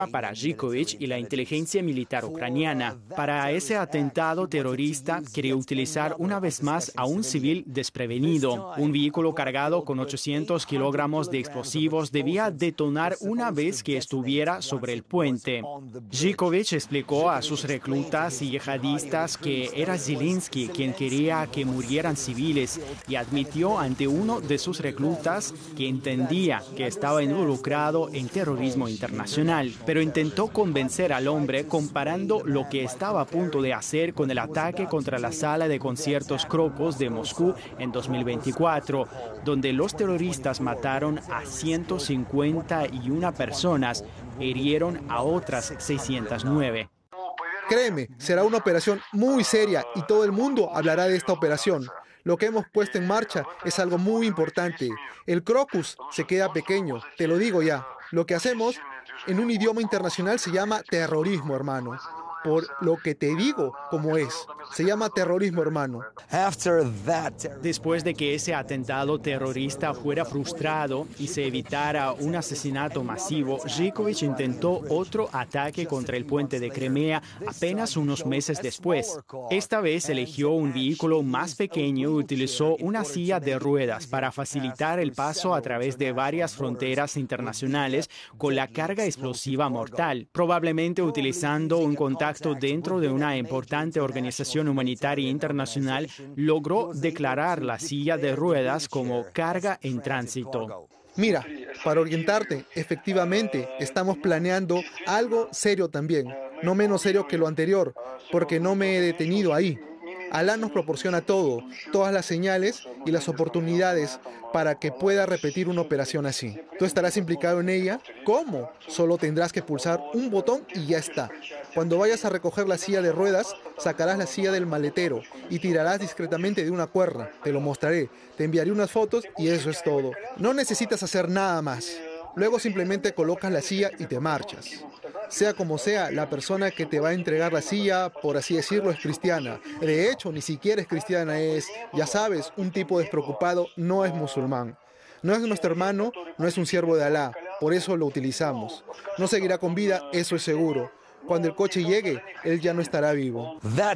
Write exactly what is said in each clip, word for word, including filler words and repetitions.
para Zhikovich y la inteligencia militar ucraniana. Para ese atentado terrorista, quería utilizar una vez más a un civil desprevenido. Un vehículo cargado con ochocientos kilogramos de explosivos debía detonar una vez que estuviera sobre el puente. Zhikovich explicó a sus reclutas y yihadistas que era Zelensky quien quería que murieran civiles y admitió ante uno de sus reclutas que entendía que estaba involucrado en terrorismo internacional, pero intentó convencer al hombre comparando lo que estaba a punto de hacer con el ataque contra la sala de conciertos Crocus de Moscú en dos mil veinticuatro, donde los terroristas mataron a ciento cincuenta y una personas, hirieron a otras seiscientas nueve. Créeme, será una operación muy seria y todo el mundo hablará de esta operación. Lo que hemos puesto en marcha es algo muy importante. El Crocus se queda pequeño, te lo digo ya. Lo que hacemos en un idioma internacional se llama terrorismo, hermano. Por lo que te digo como es. Se llama terrorismo, hermano. Después de que ese atentado terrorista fuera frustrado y se evitara un asesinato masivo, Zhikovich intentó otro ataque contra el puente de Crimea apenas unos meses después. Esta vez eligió un vehículo más pequeño y utilizó una silla de ruedas para facilitar el paso a través de varias fronteras internacionales con la carga explosiva mortal, probablemente utilizando un contacto dentro de una importante organización humanitaria internacional. Logró declarar la silla de ruedas como carga en tránsito. Mira, para orientarte, efectivamente, estamos planeando algo serio también, no menos serio que lo anterior, porque no me he detenido ahí. Alá nos proporciona todo, todas las señales y las oportunidades para que pueda repetir una operación así. ¿Tú estarás implicado en ella? ¿Cómo? Solo tendrás que pulsar un botón y ya está. Cuando vayas a recoger la silla de ruedas, sacarás la silla del maletero y tirarás discretamente de una cuerda. Te lo mostraré, te enviaré unas fotos y eso es todo. No necesitas hacer nada más. Luego simplemente colocas la silla y te marchas. Sea como sea, la persona que te va a entregar la silla, por así decirlo, es cristiana. De hecho, ni siquiera es cristiana, es, ya sabes, un tipo despreocupado, no es musulmán. No es nuestro hermano, no es un siervo de Alá, por eso lo utilizamos. No seguirá con vida, eso es seguro. Cuando el coche llegue, él ya no estará vivo.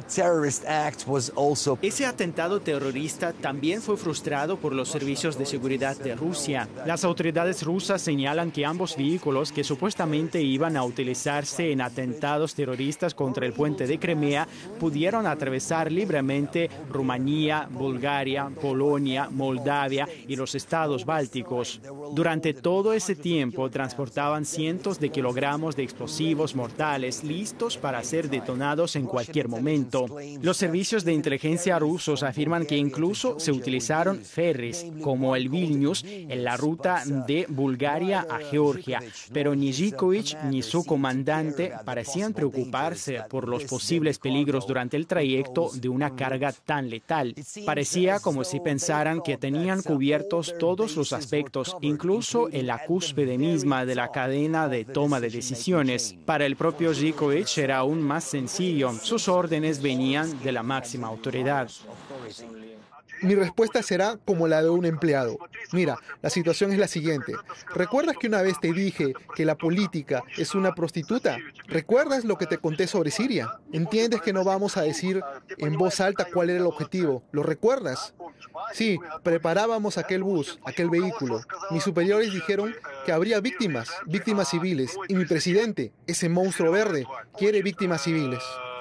Ese atentado terrorista también fue frustrado por los servicios de seguridad de Rusia. Las autoridades rusas señalan que ambos vehículos que supuestamente iban a utilizarse en atentados terroristas contra el puente de Crimea pudieron atravesar libremente Rumanía, Bulgaria, Polonia, Moldavia y los estados bálticos. Durante todo ese tiempo transportaban cientos de kilogramos de explosivos mortales listos para ser detonados en cualquier momento. Los servicios de inteligencia rusos afirman que incluso se utilizaron ferries, como el Vilnius, en la ruta de Bulgaria a Georgia, pero ni Zhikovich ni su comandante parecían preocuparse por los posibles peligros durante el trayecto de una carga tan letal. Parecía como si pensaran que tenían cubiertos todos los aspectos, incluso en la cúspide misma de la cadena de toma de decisiones. Para el propio Zhikovich era aún más sencillo. Sus órdenes venían de la máxima autoridad. Mi respuesta será como la de un empleado. Mira, la situación es la siguiente. ¿Recuerdas que una vez te dije que la política es una prostituta? ¿Recuerdas lo que te conté sobre Siria? ¿Entiendes que no vamos a decir en voz alta cuál era el objetivo? ¿Lo recuerdas? Sí, preparábamos aquel bus, aquel vehículo. Mis superiores dijeron que habría víctimas, víctimas civiles. Y mi presidente, ese monstruo verde, quiere víctimas civiles.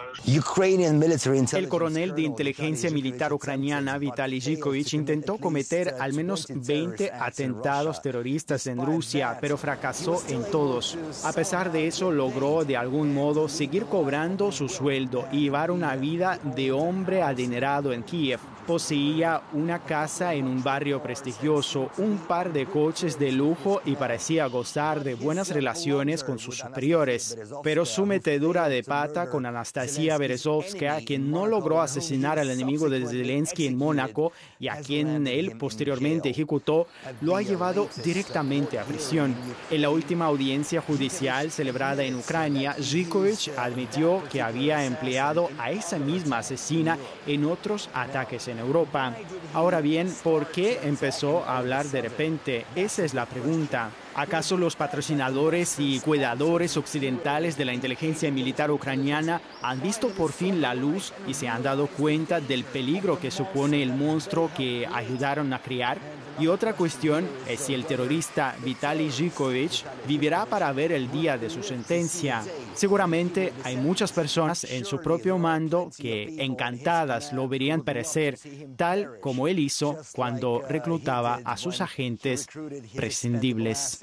El coronel de inteligencia militar ucraniana Vitaly Zhikovich intentó cometer al menos veinte atentados terroristas en Rusia, pero fracasó en todos. A pesar de eso, logró de algún modo seguir cobrando su sueldo y llevar una vida de hombre adinerado en Kiev. Poseía una casa en un barrio prestigioso, un par de coches de lujo y parecía gozar de buenas relaciones con sus superiores. Pero su metedura de pata con Anastasia Berezovskaya, quien no logró asesinar al enemigo de Zelensky en Mónaco y a quien él posteriormente ejecutó, lo ha llevado directamente a prisión. En la última audiencia judicial celebrada en Ucrania, Zhikovich admitió que había empleado a esa misma asesina en otros ataques en en Europa. Ahora bien, ¿por qué empezó a hablar de repente? Esa es la pregunta. ¿Acaso los patrocinadores y cuidadores occidentales de la inteligencia militar ucraniana han visto por fin la luz y se han dado cuenta del peligro que supone el monstruo que ayudaron a criar? Y otra cuestión es si el terrorista Vitaly Zhivkovich vivirá para ver el día de su sentencia. Seguramente hay muchas personas en su propio mando que encantadas lo verían perecer, tal como él hizo cuando reclutaba a sus agentes prescindibles.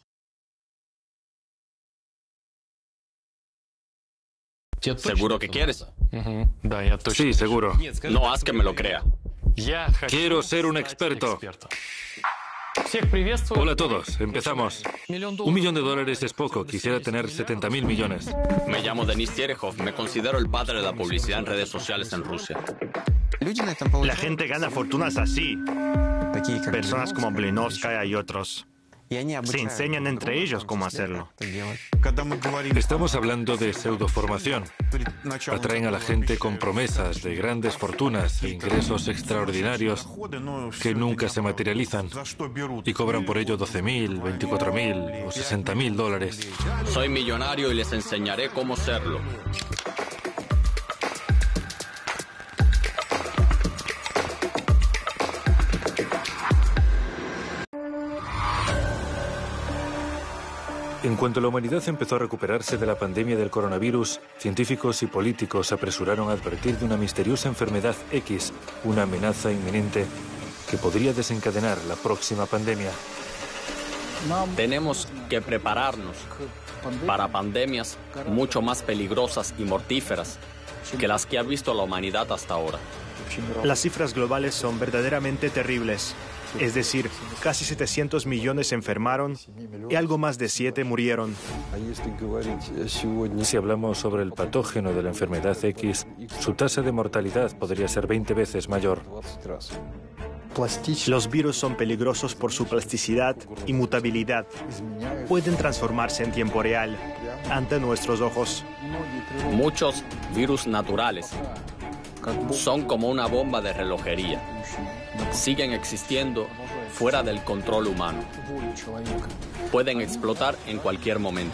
¿Seguro que quieres? Sí, seguro. No haz que me lo crea. Quiero ser un experto. Hola a todos, empezamos. Un millón de dólares es poco, quisiera tener setenta mil millones. Me llamo Denis Terehov, me considero el padre de la publicidad en redes sociales en Rusia. La gente gana fortunas así. Personas como Blinovskaya y otros. Se enseñan entre ellos cómo hacerlo. Estamos hablando de pseudoformación. Atraen a la gente con promesas de grandes fortunas e ingresos extraordinarios que nunca se materializan y cobran por ello doce mil, veinticuatro mil o sesenta mil dólares. Soy millonario y les enseñaré cómo serlo. En cuanto la humanidad empezó a recuperarse de la pandemia del coronavirus, científicos y políticos se apresuraron a advertir de una misteriosa enfermedad X, una amenaza inminente que podría desencadenar la próxima pandemia. Tenemos que prepararnos para pandemias mucho más peligrosas y mortíferas que las que ha visto la humanidad hasta ahora. Las cifras globales son verdaderamente terribles. Es decir, casi setecientos millones se enfermaron y algo más de siete murieron. Si hablamos sobre el patógeno de la enfermedad X, su tasa de mortalidad podría ser veinte veces mayor. Los virus son peligrosos por su plasticidad y mutabilidad. Pueden transformarse en tiempo real, ante nuestros ojos. Muchos virus naturales son como una bomba de relojería. Siguen existiendo fuera del control humano. Pueden explotar en cualquier momento.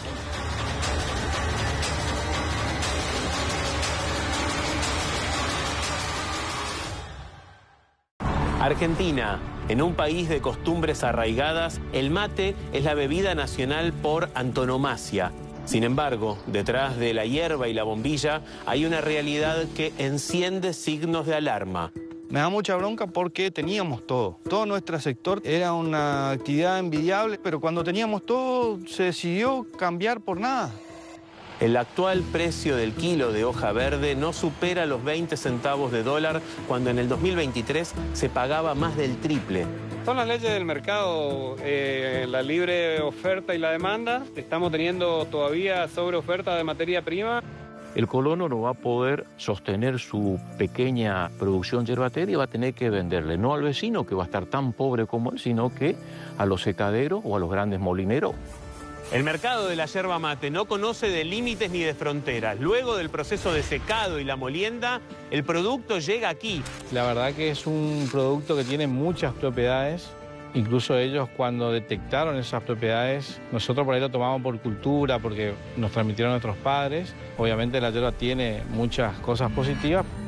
Argentina, en un país de costumbres arraigadas, el mate es la bebida nacional por antonomasia. Sin embargo, detrás de la hierba y la bombilla hay una realidad que enciende signos de alarma. Me da mucha bronca porque teníamos todo. Todo nuestro sector era una actividad envidiable, pero cuando teníamos todo se decidió cambiar por nada. El actual precio del kilo de hoja verde no supera los veinte centavos de dólar, cuando en el dos mil veintitrés se pagaba más del triple. Son las leyes del mercado, eh, la libre oferta y la demanda. Estamos teniendo todavía sobreoferta de materia prima. El colono no va a poder sostener su pequeña producción yerbatera y va a tener que venderle no al vecino, que va a estar tan pobre como él, sino que a los secaderos o a los grandes molineros. El mercado de la yerba mate no conoce de límites ni de fronteras. Luego del proceso de secado y la molienda, el producto llega aquí. La verdad que es un producto que tiene muchas propiedades. Incluso ellos, cuando detectaron esas propiedades, nosotros por ahí lo tomamos por cultura, porque nos transmitieron nuestros padres. Obviamente la yerba tiene muchas cosas positivas.